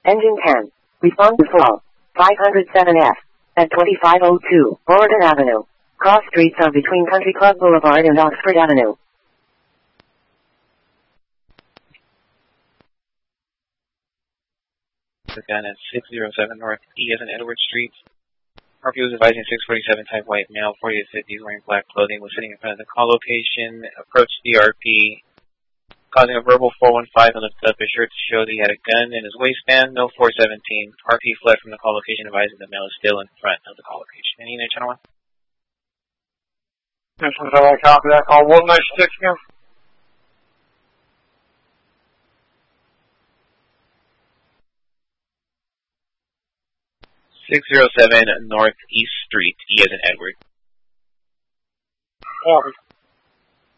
Engine 10. Respond to fall. 507F. At 2502 Oregon Avenue. Cross streets are between Country Club Boulevard and Oxford Avenue. Again at 607 North E as in Edward Street. RPO is advising 647 type white male, 40 to 50, wearing black clothing, was sitting in front of the call location, approached the RP, causing a verbal 415 and lifted up his shirt to show that he had a gun in his waistband, no 417. RP fled from the call location, advising the male is still in front of the call location. Any unit, Channel 1? This one's alright, copy that call. 196 again. .607 North East Street, E as in Edward. Copy.